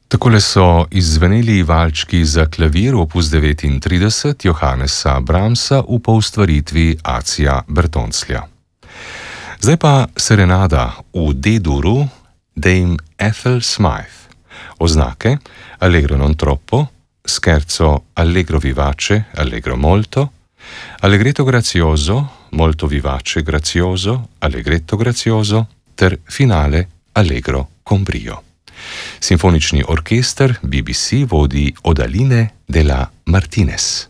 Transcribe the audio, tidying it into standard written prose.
Takole so izzveneli valčki za klavir opus 39 Johannesa Brahmsa v poustvaritvi Acija Bertonclja. Zdaj pa serenada v D-duru Dame Ethel Smythe. Oznake Allegro non troppo, scherzo Allegro vivace, Allegro molto, Allegretto grazioso, molto vivace, grazioso, Allegretto grazioso, ter finale Allegro con brio. Simfonični orkester BBC vodi Odaline de la Martinez.